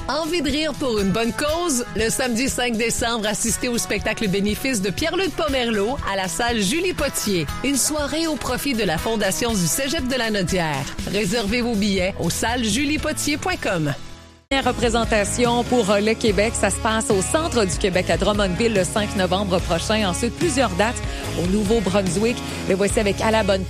Envie de rire pour une bonne cause? Le samedi 5 décembre, assistez au spectacle bénéfice de Pierre-Luc Pomerleau à la salle Julie Potier. Une soirée au profit de la Fondation du Cégep de la Nodière. Réservez vos billets au sallejuliepotier.com. Représentation pour le Québec, ça se passe au centre du Québec à Drummondville le 5 novembre prochain. Ensuite, plusieurs dates au Nouveau-Brunswick. Mais voici avec À la bonne